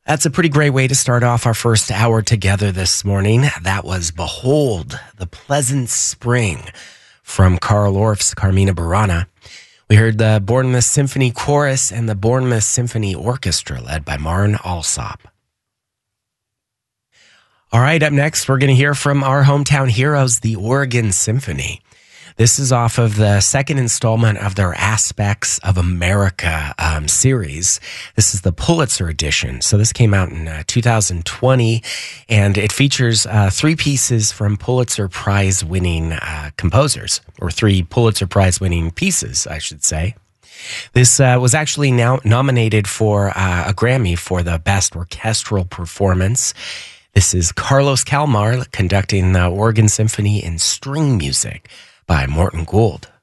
That's a pretty great way to start off our first hour together this morning. That was Behold, the Pleasant Spring from Carl Orff's Carmina Burana. We heard the Bournemouth Symphony Chorus and the Bournemouth Symphony Orchestra led by Maren Alsop. All right, up next, we're going to hear from our hometown heroes, the Oregon Symphony. This is off of the second installment of their Aspects of America series. This is the Pulitzer edition. So this came out in 2020, and it features three pieces from Pulitzer Prize-winning composers, or three Pulitzer Prize-winning pieces, I should say. This was actually now nominated for a Grammy for the Best Orchestral Performance. This is Carlos Kalmar conducting the Oregon Symphony in string music by Morton Gould.